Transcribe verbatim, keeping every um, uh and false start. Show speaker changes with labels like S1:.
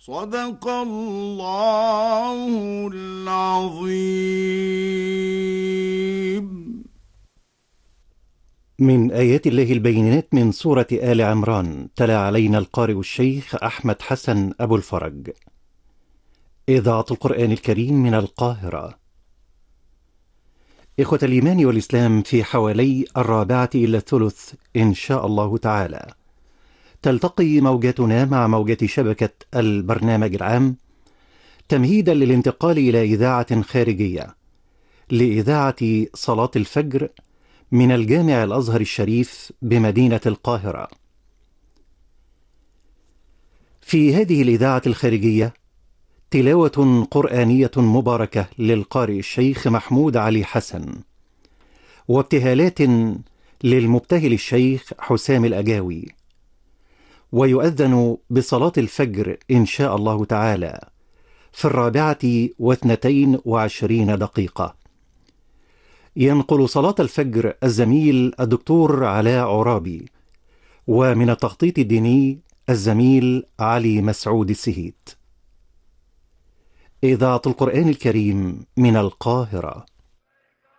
S1: صدق الله العظيم.
S2: من آيات الله البينات من سورة آل عمران. تلا علينا القارئ الشيخ أحمد حسن أبو الفرج. إذاعة القرآن الكريم من القاهرة. إخوة الإيمان والإسلام، في حوالي الرابعة إلى الثلث إن شاء الله تعالى تلتقي موجاتنا مع موجة شبكة البرنامج العام، تمهيدا للانتقال إلى إذاعة خارجية لإذاعة صلاة الفجر من الجامع الأزهر الشريف بمدينة القاهرة. في هذه الإذاعة الخارجية تلاوة قرآنية مباركة للقارئ الشيخ محمود علي حسن، وابتهالات للمبتهل الشيخ حسام الأجاوي، ويؤذن بصلاة الفجر إن شاء الله تعالى في الرابعة واثنتين وعشرين دقيقة. ينقل صلاة الفجر الزميل الدكتور علاء عرابي، ومن التخطيط الديني الزميل علي مسعود السهيت. إذاعة القرآن الكريم من القاهرة.